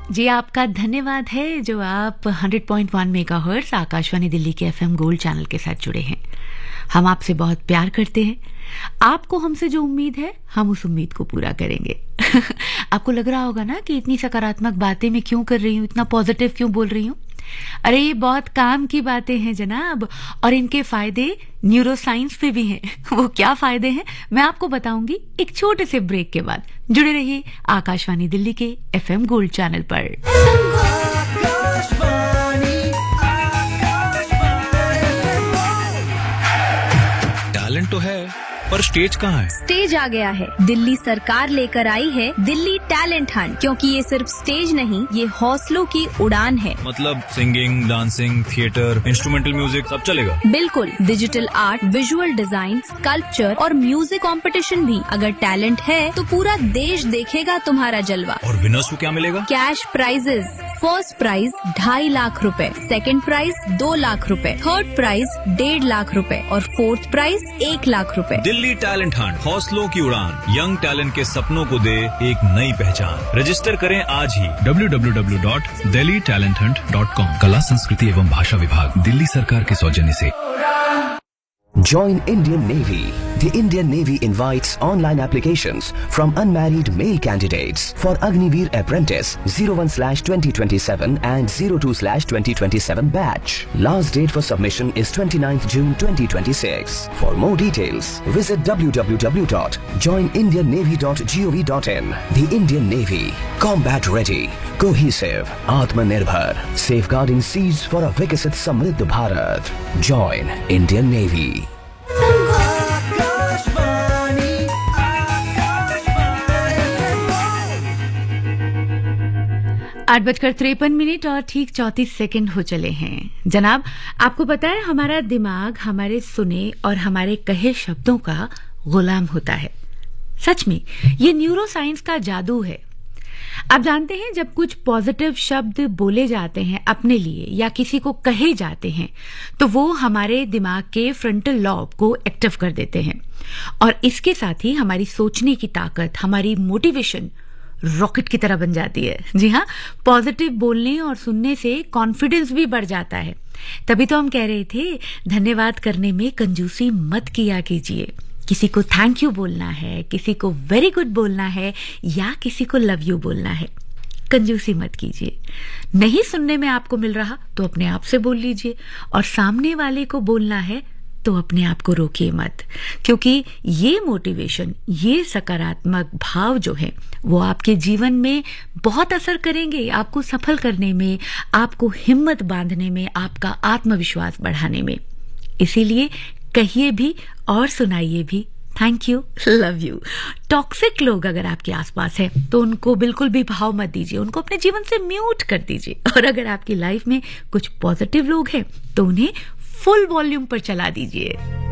जी आपका धन्यवाद है जो आप 100.1 मेगाहर्ट्ज़ आकाशवाणी दिल्ली के एफएम गोल्ड चैनल के साथ जुड़े हैं। हम आपसे बहुत प्यार करते हैं। आपको हमसे जो उम्मीद है हम उस उम्मीद को पूरा करेंगे। आपको लग रहा होगा ना कि इतनी सकारात्मक बातें मैं क्यों कर रही हूँ, इतना पॉजिटिव क्यों बोल रही हूँ। अरे ये बहुत काम की बातें हैं जनाब, और इनके फायदे न्यूरो साइंस पे भी हैं। वो क्या फायदे हैं मैं आपको बताऊंगी एक छोटे से ब्रेक के बाद। जुड़े रहिए आकाशवाणी दिल्ली के एफएम गोल्ड चैनल पर। टैलेंट तो है पर स्टेज कहाँ है? स्टेज आ गया है। दिल्ली सरकार लेकर आई है दिल्ली टैलेंट हंट, क्योंकि ये सिर्फ स्टेज नहीं, ये हौसलों की उड़ान है। मतलब singing, dancing, theatre, instrumental music सब चलेगा? बिल्कुल, digital art, visual design, sculpture और म्यूजिक कंपटीशन भी। अगर टैलेंट है तो पूरा देश देखेगा तुम्हारा जलवा। और विनर्स को क्या मिलेगा? Cash prices. First prize 2.5 lakh रुपए, सेकंड प्राइज 2 लाख रुपए, थर्ड प्राइज 1.5 लाख रुपए और फोर्थ प्राइज 1 लाख रुपए। दिल्ली टैलेंट हंट, हौसलों की उड़ान, यंग टैलेंट के सपनों को दे एक नई पहचान। रजिस्टर करें आज ही www.delhitalenthunt.com। कला, संस्कृति एवं भाषा विभाग, दिल्ली सरकार के सौजन्य से। Join Indian Navy. The Indian Navy invites online applications from unmarried male candidates for Agniveer Apprentice 01/2027 and 02/2027 batch. Last date for submission is 29th June 2026. For more details, visit www.joinindiannavy.gov.in. The Indian Navy, combat ready, cohesive, Atmanirbhar, safeguarding seas for a Vikasit Samriddh Bharat. Join Indian Navy. 8:53 और ठीक 34 second हो चले हैं। जनाब, आपको पता है हमारा दिमाग हमारे सुने और हमारे कहे शब्दों का गुलाम होता है। सच में ये न्यूरो साइंस का जादू है। आप जानते हैं जब कुछ पॉजिटिव शब्द बोले जाते हैं अपने लिए या किसी को कहे जाते हैं तो वो हमारे दिमाग के फ्रंटल लॉब को एक्टिव कर देते हैं, और इसके साथ ही हमारी सोचने की ताकत, हमारी मोटिवेशन रॉकेट की तरह बन जाती है। जी हाँ, पॉजिटिव बोलने और सुनने से कॉन्फिडेंस भी बढ़ जाता है। तभी तो हम कह रहे थे धन्यवाद करने में कंजूसी मत किया कीजिए। किसी को थैंक यू बोलना है, किसी को वेरी गुड बोलना है या किसी को लव यू बोलना है, कंजूसी मत कीजिए। नहीं सुनने में आपको मिल रहा तो अपने आप से बोल लीजिए, और सामने वाले को बोलना है तो अपने आप को रोकिए मत, क्योंकि ये मोटिवेशन, ये सकारात्मक भाव जो है वो आपके जीवन में बहुत असर करेंगे, आपको सफल करने में, आपको हिम्मत बांधने में, आपका आत्मविश्वास बढ़ाने में। इसीलिए कहिए भी और सुनाइए भी thank you, love you. Toxic लोग अगर आपके आसपास है तो उनको बिल्कुल भी भाव मत दीजिए, उनको अपने जीवन से म्यूट कर दीजिए। और अगर आपकी लाइफ में कुछ पॉजिटिव लोग हैं तो उन्हें फुल वॉल्यूम पर चला दीजिए।